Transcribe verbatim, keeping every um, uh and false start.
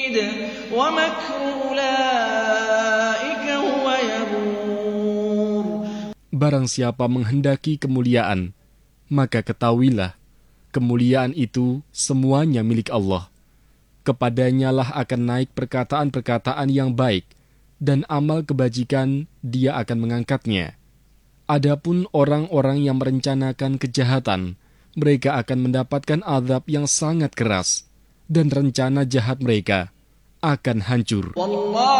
ومكر أولئك هو يبور. Barang siapa menghendaki kemuliaan, maka ketahuilah, kemuliaan itu semuanya milik Allah. Kepadanya lah akan naik perkataan-perkataan yang baik, dan amal kebajikan Dia akan mengangkatnya. Adapun orang-orang yang merencanakan kejahatan, mereka akan mendapatkan azab yang sangat keras, dan rencana jahat mereka akan hancur.